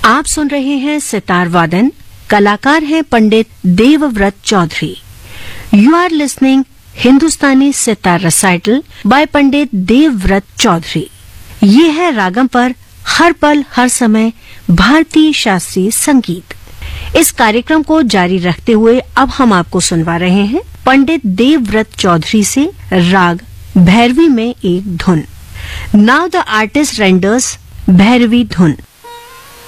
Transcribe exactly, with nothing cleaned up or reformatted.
आप सुन रहे हैं सितार वादन, कलाकार हैं पंडित Devvrat Chaudhary. You are listening Hindustani sitar recital bye पंडित देवव्रत चौधरी। ये है रागम पर हर पल हर समय भारतीय शास्त्रीय संगीत। इस कार्यक्रम को जारी रखते हुए अब हम आपको सुनवा रहे हैं पंडित देवव्रत चौधरी से राग भैरवी में एक धुन। Now the artist renders Bhairavi धुन।